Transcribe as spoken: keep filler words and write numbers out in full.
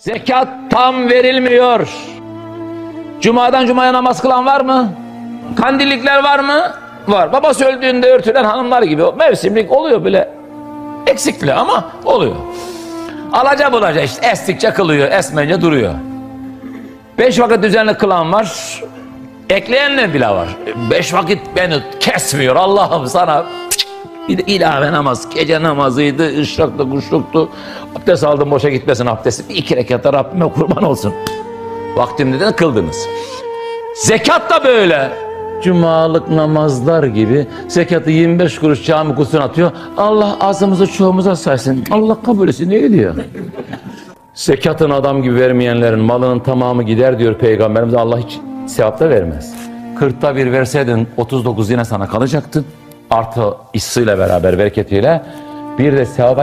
Zekat tam verilmiyor. Cuma'dan cumaya namaz kılan var mı? Kandillikler var mı? Var. Babası öldüğünde örtülen hanımlar gibi mevsimlik oluyor bile. Eksikli ama oluyor. Alaca bulaca işte estikçe kılıyor, esmeyince duruyor. Beş vakit düzenli kılan var. Ekleyenler bile var. Beş vakit beni kesmiyor Allah'ım sana. Bir de ilave namaz, gece namazıydı, ışraktı, kuşluktu. Abdest aldım, boşa gitmesin abdesti. Bir iki rekatta Rabbime kurban olsun. Vaktimde de kıldınız. Zekat da böyle. Cumalık namazlar gibi zekatı yirmi beş kuruş cami kutusuna atıyor. Allah azımızı çoğumuza saysın. Allah kabul etsin. Ne diyor? Zekatın adam gibi vermeyenlerin malının tamamı gider diyor Peygamberimiz. Allah hiç sevap da vermez. kırkta bir verseydin otuz dokuz yine sana kalacaktı. Artı hissıyla beraber, bereketiyle bir de sevaba